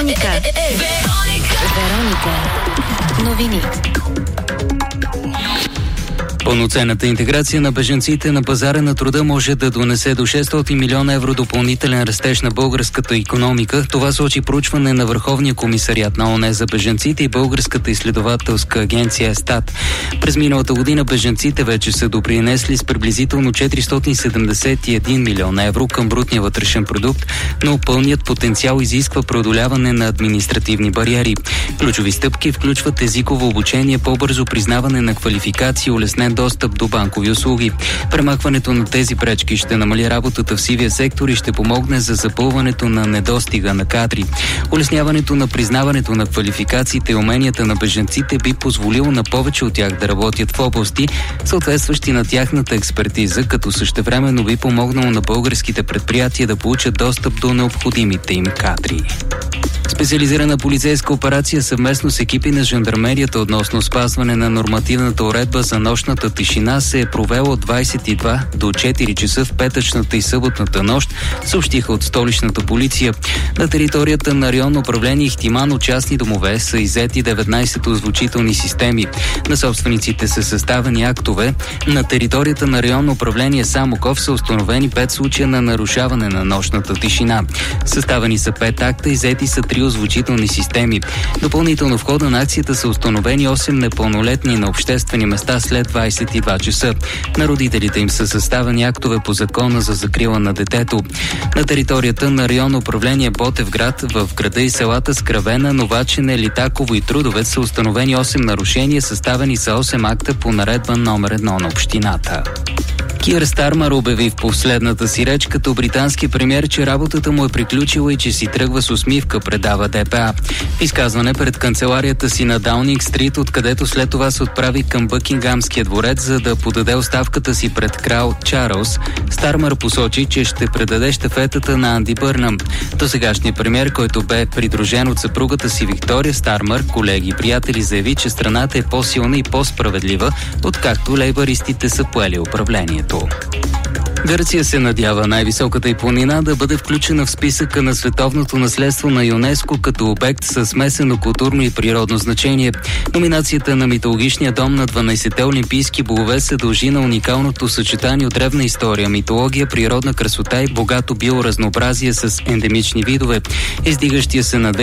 Вероника. Новини. Пълноценната интеграция на бежанците на пазара на труда може да донесе до 600 милиона евро допълнителен растеж на българската икономика. Това сочи проучване на Върховния комисариат на ООН за бежанците и Българската изследователска агенция СТАТ. През миналата година бежанците вече са допринесли с приблизително 471 милиона евро към брутния вътрешен продукт, но пълният потенциал изисква преодоляване на административни бариери. Ключови стъпки включват езиково обучение, по-бързо признаване на квалификации, улеснен достъп до банкови услуги. Премахването на тези пречки ще намали работата в сивия сектор и ще помогне за запълването на недостига на кадри. Улесняването на признаването на квалификациите и уменията на бежанците би позволило на повече от тях да работят в области, съответстващи на тяхната експертиза, като същевременно би помогнало на българските предприятия да получат достъп до необходимите им кадри. Специализирана полицейска операция съвместно с екипи на жандармерията относно спазване на нормативната уредба за нощната тишина се е провела от 22 до 4 часа в петъчната и съботната нощ, съобщиха от столичната полиция. На територията на районно управление Ихтиман от частни домове са иззети 19 озвучителни системи. На собствениците са съставени актове. На територията на районно управление Самоков са установени 5 случая на нарушаване на нощната тишина. Съставени са 5 акта, иззети са 3 озвучителни системи. Допълнително в хода на акцията са установени 8 непълнолетни на обществени места след 22 часа. На родителите им са съставени актове по закона за закрила на детето. На територията на районно управление Ботевград, в града и селата Скравена, Новачене, Литаково и Трудовец са установени 8 нарушения, съставени са 8 акта по наредба номер 1 на общината. Кир Стармър обяви в последната си реч като британски премиер, че работата му е приключила и че си тръгва с усмивка, предава ДПА. В изказване пред канцеларията си на Даунинг Стрит, откъдето след това се отправи към Бъкингамския дворец, за да подаде оставката си пред крал Чарлз, Стармър посочи, че ще предаде щафетата на Анди Бърнъм. Досегашният премиер, който бе придружен от съпругата си Виктория Стармър, колеги и приятели, заяви, че страната е по-силна и по-справедлива, откакто лейбаристите са поели управлението. Гърция се надява най-високата й планина да бъде включена в списъка на световното наследство на ЮНЕСКО като обект със смесено културно и природно значение. Номинацията на митологичния дом на 12-те олимпийски богове се дължи на уникалното съчетание от древна история, митология, природна красота и богато биоразнообразие с ендемични видове. Издигащия се на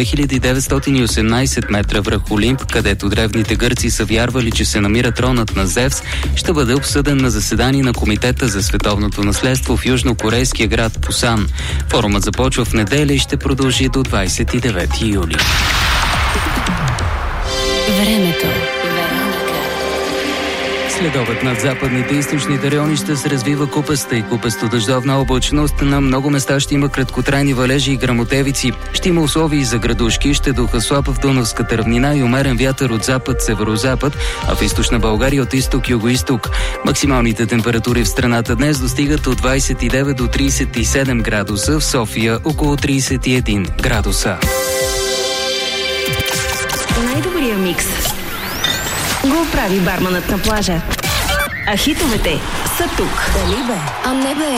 2918 метра връх Олимп, където древните гърци са вярвали, че се намира тронът на Зевс, ще бъде обсъден на заседание на Комитета за световното наследство в южнокорейския град Пусан. Форумът започва в неделя и ще продължи до 29 юли. Времето. Следобед над западните и източните райони ще се развива купеста и купесто-дъждовна облачност. На много места ще има краткотрайни валежи и гръмотевици. Ще има условия и за градушки, ще духа слаб в Дунавската равнина и умерен вятър от запад-северозапад, а в източна България от изток-югоизток. Максималните температури в страната днес достигат от 29 до 37 градуса, в София около 31 градуса. Най-добрият микс го прави барманът на плажа. А хитовете са тук. Дали бе? А не бе.